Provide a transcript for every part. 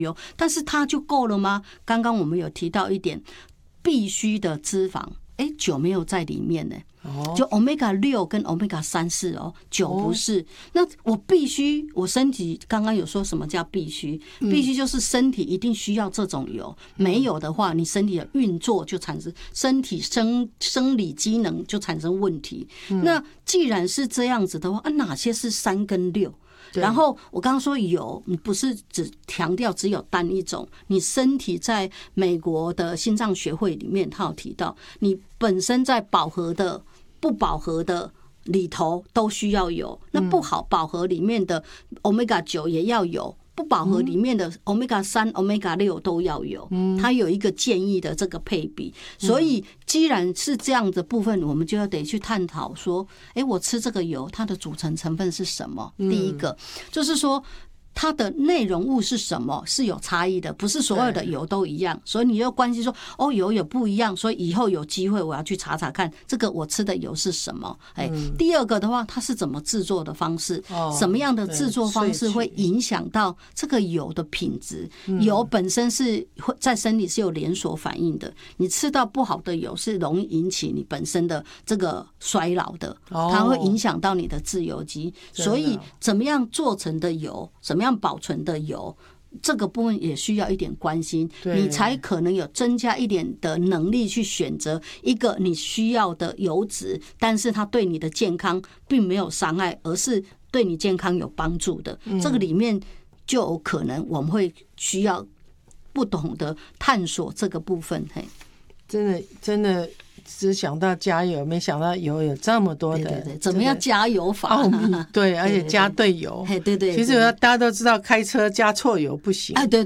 油，但是它就够了吗？刚刚我们有提到一点，必须的脂肪，酒没有在里面呢。就 omega 6跟 omega 3、4哦，酒不是。那我必须，我身体刚刚有说什么叫必须？必须就是身体一定需要这种油，没有的话，你身体的运作就产生身体生理机能就产生问题。那既然是这样子的话，哪些是3跟6？然后我刚刚说油，你不是只强调只有单一种，你身体在美国的心脏学会里面，他有提到，你本身在饱和的、不饱和的里头都需要有，那不好饱和里面的 omega 9也要有。不饱和里面的 omega 3、omega 6都要有，它有一个建议的这个配比。所以既然是这样的部分，我们就要得去探讨说，我吃这个油它的组成成分是什么？第一个就是说，它的内容物是什么是有差异的，不是所有的油都一样，所以你就关心说油有不一样，所以以后有机会我要去查查看这个我吃的油是什么。第二个的话，它是怎么制作的方式，什么样的制作方式会影响到这个油的品质。油本身是在身体是有连锁反应的，你吃到不好的油是容易引起你本身的这个衰老的，它会影响到你的自由基。所以怎么样做成的油，怎么样保存的油，这个部分也需要一点关心，你才可能有增加一点的能力去选择一个你需要的油脂，但是它对你的健康并没有伤害，而是对你健康有帮助的。这个里面就有可能我们会需要不同的探索这个部分。 真的只想到加油，没想到油有这么多的， 对，怎么样加油法奥秘？对，而且加对油。 对， 其实大家都知道，开车加错油不行。 对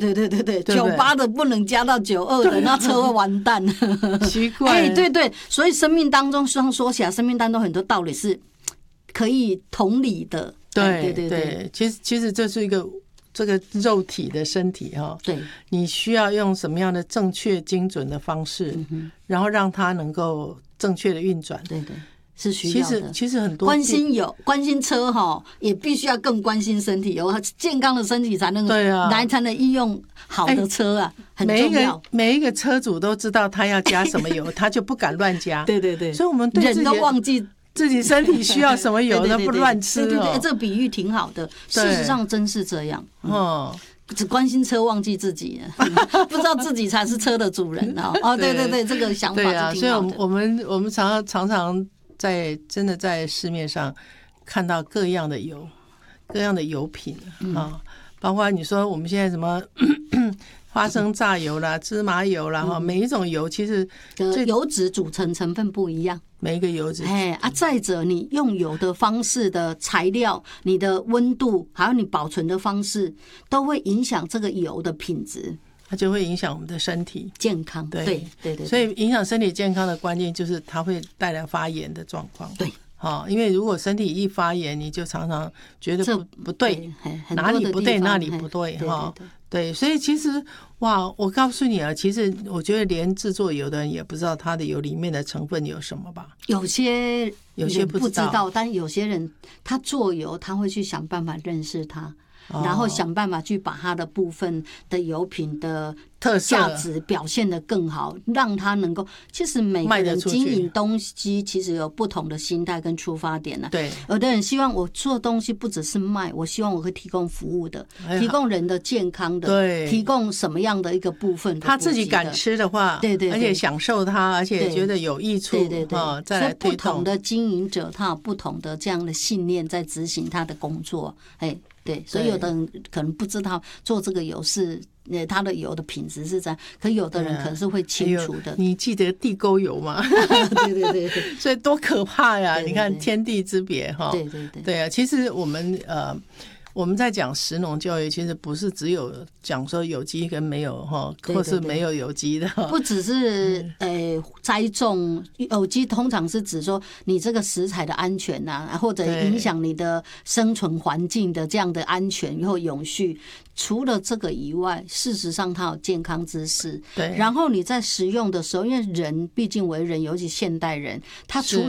，98的不能加到92的，那车会完蛋。 奇怪。 对，所以生命当中说起来，生命当中很多道理是可以同理的。 对，其实这是一个。这个肉体的身体对， 你需要用什么样的正确精准的方式，然后让它能够正确的运转。 对，是需要的。 其实很多关心车也必须要更关心身体，有健康的身体才能才能运用好的车啊，很重要。 每一个车主都知道他要加什么油，他就不敢乱加。 对， 所以我们对人都忘记自己身体需要什么油，都不乱吃。 对，这个比喻挺好的。事实上真是这样。只关心车，忘记自己，不知道自己才是车的主人对，这个想法是挺好的。 所以我们常常真的在市面上看到各样的油品包括你说我们现在什么花生榨油啦、芝麻油啦，每一种油其实油脂组成成分不一样。 每一个油脂， 再者你用油的方式的材料，你的温度，还有你保存的方式，都会影响这个油的品质， 它就会影响我们的身体健康。 对， 所以影响身体健康的关键就是它会带来发炎的状况。 对。 因为如果身体一发炎，你就常常觉得不对，哪里不对哪里不对对，所以其实我告诉你其实我觉得连制作油的人也不知道它的油里面的成分有什么吧？ 有些不知道，但有些人他做油，他会去想办法认识它。然后想办法去把它的部分的油品的特色价值表现得更好，让它能够。其实每个人经营东西其实有不同的心态跟出发点对， 有的人希望我做东西不只是卖，我希望我会提供服务的，提供人的健康的， 对， 提供什么样的一个部分他自己敢吃的话， 对， 而且享受它，而且觉得有益处， 对， 再来推动。 不同的经营者，他有不同的这样的信念在执行他的工作，对，所以有的人可能不知道做这个油是它的油的品质是这样，可有的人可能是会清楚的。 你记得地沟油吗？ 对， 所以多可怕呀！你看天地之别对啊，其实我们在讲食农教育，其实不是只有讲说有机跟没有或是没有有机的， 不只是栽种有机，通常是指说你这个食材的安全或者影响你的生存环境的这样的安全或永续。除了这个以外，事实上它有健康知识。 对， 然后你在食用的时候，因为人毕竟为人，尤其现代人，他除了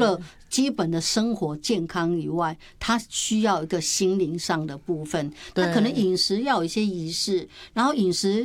基本的生活健康以外，它需要一个心灵上的部分。那可能饮食要有一些仪式，然后饮食